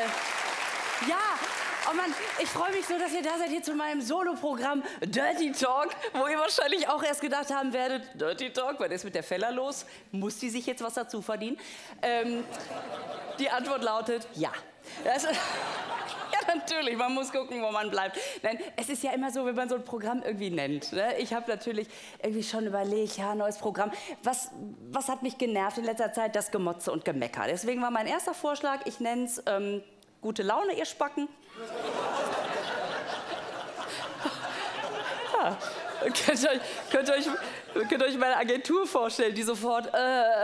Ja, oh Mann, ich freue mich so, dass ihr da seid hier zu meinem Soloprogramm Dirty Talk, wo ihr wahrscheinlich auch erst gedacht haben werdet, Dirty Talk, was ist mit der Feller los? Muss die sich jetzt was dazu verdienen? Die Antwort lautet ja. Ja, natürlich, man muss gucken, wo man bleibt. Nein, es ist ja immer so, wenn man so ein Programm irgendwie nennt. Ne? Ich habe natürlich irgendwie schon überlegt, ja, neues Programm. Was hat mich genervt in letzter Zeit? Das Gemotze und Gemecker. Deswegen war mein erster Vorschlag, ich nenne es Gute Laune, ihr Spacken. Ja. Könnt ihr euch meine Agentur vorstellen, die sofort,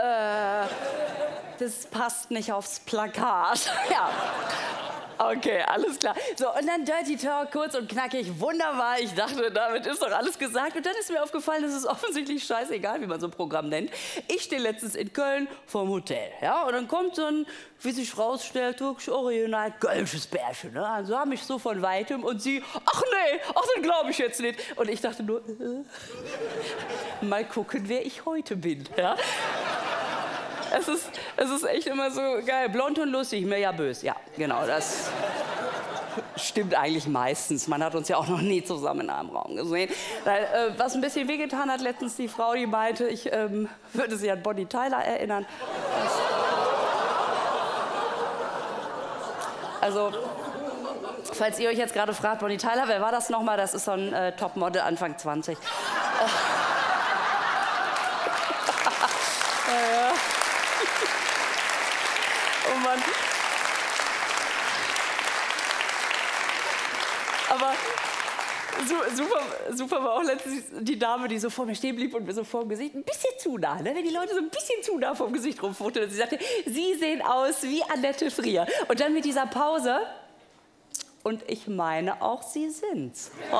das passt nicht aufs Plakat. Ja. Okay, alles klar. So, und dann Dirty Talk, kurz und knackig, wunderbar. Ich dachte, damit ist doch alles gesagt. Und dann ist mir aufgefallen, es ist offensichtlich scheißegal, wie man so ein Programm nennt. Ich stehe letztens in Köln vorm Hotel, ja, und dann kommt so ein, wie sich rausstellt, wirklich original kölsches Bärchen, ne? Also sah mich so von Weitem und sie, ach nee, ach, das glaube ich jetzt nicht. Und ich dachte nur, mal gucken, wer ich heute bin, ja. Es ist echt immer so geil. Blond und lustig, mir ja böse. Ja, genau, das stimmt eigentlich meistens. Man hat uns ja auch noch nie zusammen in einem Raum gesehen. Weil, was ein bisschen wehgetan hat letztens die Frau, die meinte, ich würde sie an Bonnie Tyler erinnern. Also, falls ihr euch jetzt gerade fragt, Bonnie Tyler, wer war das nochmal? Das ist so ein Topmodel Anfang 20. Ja. Oh Mann. Aber super war auch letztens die Dame, die so vor mir stehen blieb und mir so vor dem Gesicht ein bisschen zu nah, ne? Wenn die Leute so ein bisschen zu nah vom Gesicht rumfototen. Und sie sagte, Sie sehen aus wie Annette Frier. Und dann mit dieser Pause, und ich meine auch, Sie sind's. Oh.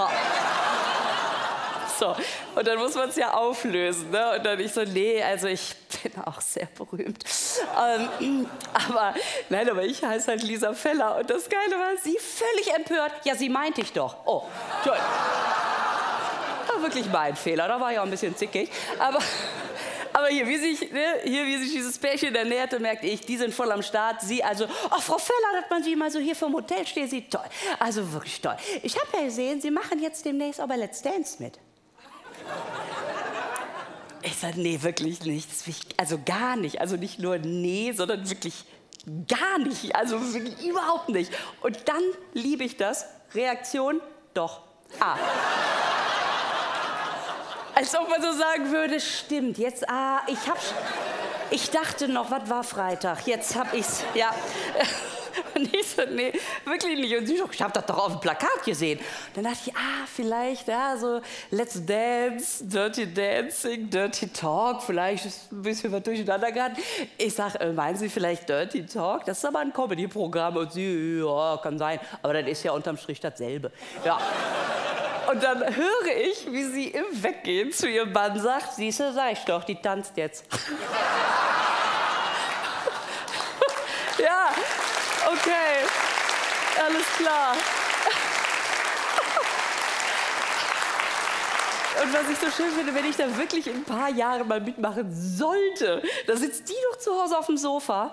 So, und dann muss man es ja auflösen, ne? Und dann ich so, nee, also ich bin auch sehr berühmt. Aber ich heiße halt Lisa Feller. Und das Geile war, sie völlig empört. Ja, sie meinte ich doch. Oh, toll. War wirklich mein Fehler, da war ich auch ein bisschen zickig. Aber hier, wie sich dieses Pärchen ernährte, merkte ich, die sind voll am Start. Sie also, ach, Frau Feller, dass man Sie mal so hier vom Hotel steht, sie toll. Also wirklich toll. Ich habe ja gesehen, Sie machen jetzt demnächst auch bei Let's Dance mit. Ich sage, nee, wirklich nicht. Also gar nicht. Also nicht nur nee, sondern wirklich gar nicht. Also wirklich überhaupt nicht. Und dann liebe ich das. Reaktion, doch. Als ob man so sagen würde, stimmt, jetzt, ich dachte noch, was war Freitag? Jetzt hab ich's, ja. Und ich so, nee, wirklich nicht. Und sie so, ich hab das doch auf dem Plakat gesehen. Dann dachte ich, vielleicht, ja, so Let's Dance, Dirty Dancing, Dirty Talk, vielleicht ist ein bisschen was durcheinander geraten. Ich sag, meinen Sie vielleicht Dirty Talk? Das ist aber ein Comedy-Programm. Und sie, ja, kann sein. Aber das ist ja unterm Strich dasselbe. Ja. Und dann höre ich, wie sie im Weggehen zu ihrem Mann sagt, siehste, sag ich doch, die tanzt jetzt. Ja. Okay, alles klar. Und was ich so schön finde, wenn ich da wirklich in ein paar Jahren mal mitmachen sollte, da sitzt die doch zu Hause auf dem Sofa.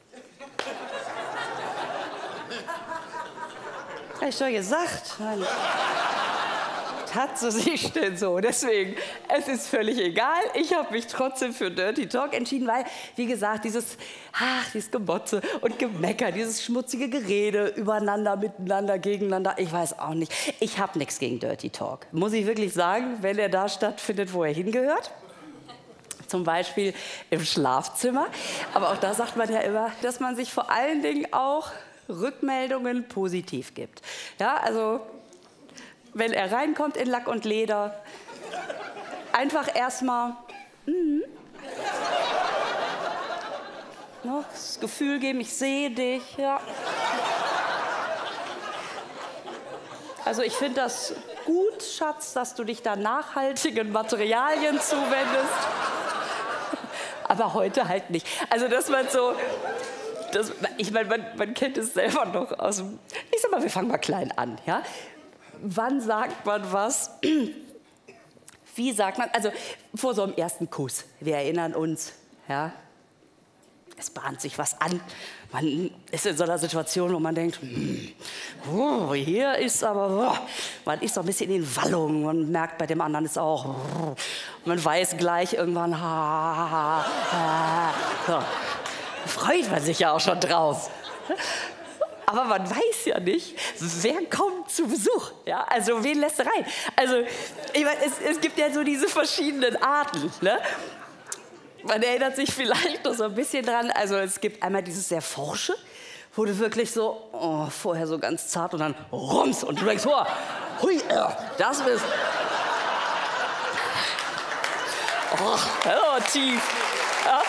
Hab ich doch gesagt. Mann. Hat sie sich denn so? Deswegen, es ist völlig egal. Ich habe mich trotzdem für Dirty Talk entschieden, weil, wie gesagt, dieses Gemotze und Gemecker, dieses schmutzige Gerede übereinander, miteinander, gegeneinander, ich weiß auch nicht. Ich habe nichts gegen Dirty Talk. Muss ich wirklich sagen, wenn er da stattfindet, wo er hingehört. Zum Beispiel im Schlafzimmer. Aber auch da sagt man ja immer, dass man sich vor allen Dingen auch Rückmeldungen positiv gibt. Ja, also wenn er reinkommt in Lack und Leder, einfach erstmal das Gefühl geben, ich sehe dich. Ja. Also ich finde das gut, Schatz, dass du dich da nachhaltigen Materialien zuwendest. Aber heute halt nicht. Also dass man so, ich meine, man kennt es selber noch aus dem, ich sag mal, wir fangen mal klein an, ja? Wann sagt man was? Wie sagt man? Also vor so einem ersten Kuss. Wir erinnern uns, ja? es bahnt sich was an. Man ist in so einer Situation, wo man denkt, hier ist aber, man ist so ein bisschen in den Wallungen. Man merkt, bei dem anderen ist auch, man weiß gleich irgendwann, so. Freut man sich ja auch schon draus. Aber man weiß ja nicht, wer kommt zu Besuch. Ja? Also wen lässt er rein? Also ich meine, es gibt ja so diese verschiedenen Arten. Ne? Man erinnert sich vielleicht noch so ein bisschen dran. Also es gibt einmal dieses sehr Forsche, wo du wirklich so, vorher so ganz zart und dann rums. Und du denkst, hui, das ist... tief. Ja?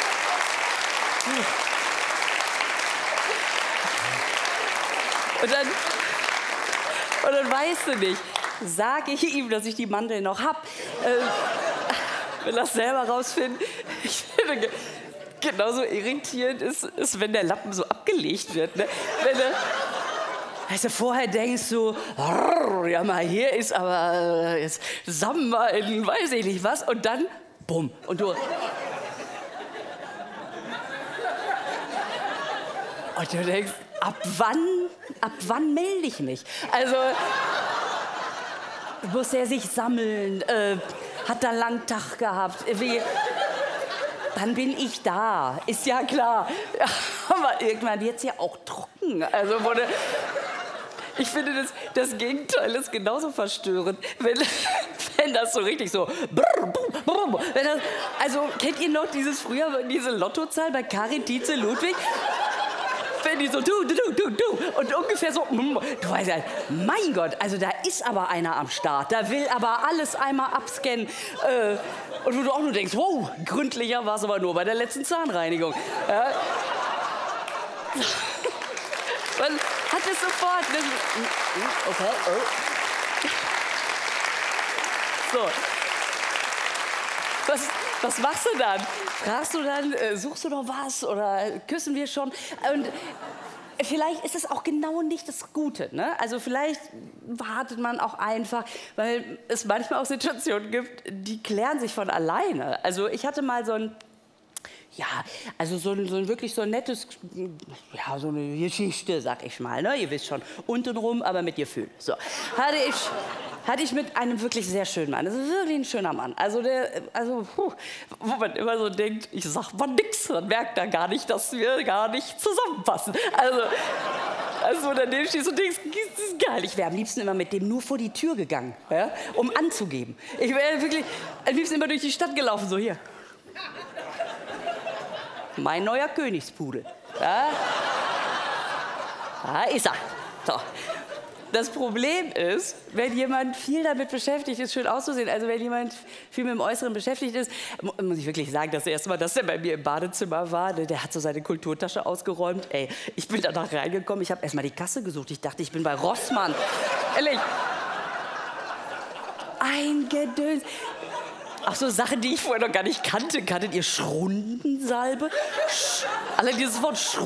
Und dann weißt du nicht, sage ich ihm, dass ich die Mandeln noch hab. Will das selber rausfinden. Ich finde, genauso irritierend ist, wenn der Lappen so abgelegt wird. Ne? Wenn du vorher denkst du, ja mal, hier ist aber jetzt Samba in weiß ich nicht was. Und dann, bumm, und du... Und du denkst, ab wann melde ich mich? Also, muss er sich sammeln? Hat er einen langen Tag gehabt? Dann bin ich da, ist ja klar. Ja, aber irgendwann wird es ja auch trocken. Also, ich finde, das Gegenteil ist genauso verstörend, wenn das so richtig so... Also, kennt ihr noch diese Lottozahl bei Karin, Tietze, Ludwig? Wenn die so du und ungefähr so, du weißt ja, mein Gott, also da ist aber einer am Start, da will aber alles einmal abscannen und wo du auch nur denkst, wow, gründlicher war es aber nur bei der letzten Zahnreinigung. Ja. Man hat es sofort. Okay. So. Was machst du dann? Fragst du dann, suchst du noch was oder küssen wir schon? Und vielleicht ist es auch genau nicht das Gute. Ne? Also vielleicht wartet man auch einfach, weil es manchmal auch Situationen gibt, die klären sich von alleine. Also ich hatte mal so ein wirklich so ein nettes, ja, so eine Geschichte, sag ich mal, ne? Ihr wisst schon, untenrum, aber mit Gefühl. So, hatte ich mit einem wirklich sehr schönen Mann. Das ist wirklich ein schöner Mann. Wo man immer so denkt, ich sag mal nix, dann merkt er gar nicht, dass wir gar nicht zusammenpassen. Also daneben stehst und denkst, das ist geil. Ich wäre am liebsten immer mit dem nur vor die Tür gegangen, ja, um anzugeben. Ich wäre wirklich am liebsten immer durch die Stadt gelaufen, so hier. Mein neuer Königspudel. Ja? Da ist er. So. Das Problem ist, wenn jemand viel damit beschäftigt ist, schön auszusehen, also wenn jemand viel mit dem Äußeren beschäftigt ist, muss ich wirklich sagen, das erste Mal, dass der bei mir im Badezimmer war, der hat so seine Kulturtasche ausgeräumt. Ey, ich bin danach reingekommen, ich habe erst mal die Kasse gesucht. Ich dachte, ich bin bei Rossmann. Ehrlich. Ein Gedöns. Ach so, Sachen, die ich vorher noch gar nicht kannte. Kanntet ihr Schrundensalbe? Allein dieses Wort